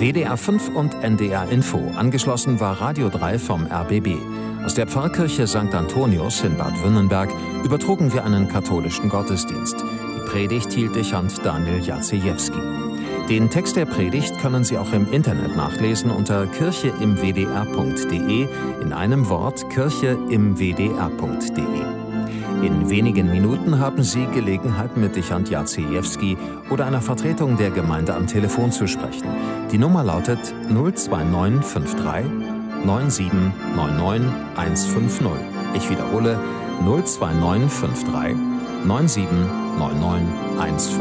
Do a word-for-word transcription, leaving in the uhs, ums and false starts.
W D R fünf und N D R Info. Angeschlossen war Radio drei vom R B B. Aus der Pfarrkirche Sankt Antonius in Bad Wünnenberg übertrugen wir einen katholischen Gottesdienst. Die Predigt hielt Dechant Daniel Jacejewski. Den Text der Predigt können Sie auch im Internet nachlesen unter kirche im w d r punkt d e, in einem Wort kirche im w d r punkt d e. In wenigen Minuten haben Sie Gelegenheit, mit Dechant Jacejewski oder einer Vertretung der Gemeinde am Telefon zu sprechen. Die Nummer lautet null zwei neun fünf drei neun sieben neun neun eins fünf null. Ich wiederhole null zwei neun fünf drei neun sieben neun neun eins fünf null.